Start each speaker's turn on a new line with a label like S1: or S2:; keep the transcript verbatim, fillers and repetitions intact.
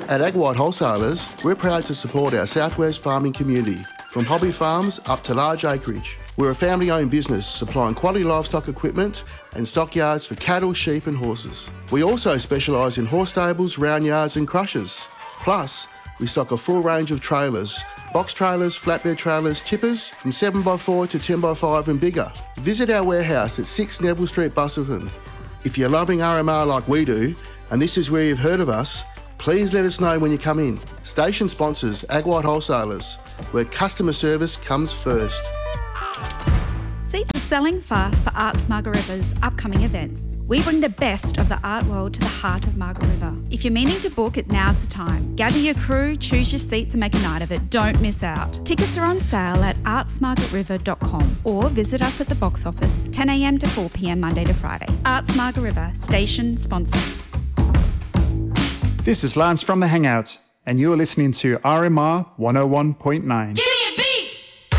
S1: At Ag White Wholesalers, we're proud to support our southwest farming community, from hobby farms up to large acreage. We're a family-owned business supplying quality livestock equipment and stockyards for cattle, sheep and horses. We also specialise in horse stables, round yards and crushers. Plus, we stock a full range of trailers, box trailers, flatbed trailers, tippers from seven by four to ten by five and bigger. Visit our warehouse at six Neville Street, Busselton. If you're loving R M R like we do, and this is where you've heard of us, please let us know when you come in. Station sponsors Ag White Wholesalers, where customer service comes first.
S2: Seats are selling fast for Arts Margaret River's upcoming events. We bring the best of the art world to the heart of Margaret River. If you're meaning to book it, now's the time. Gather your crew, choose your seats and make a night of it. Don't miss out. Tickets are on sale at arts margaret river dot com or visit us at the box office, ten a m to four p m Monday to Friday. Arts Margaret River, station sponsor.
S3: This is Lance from The Hangouts, and you're listening to R M R one oh one point nine.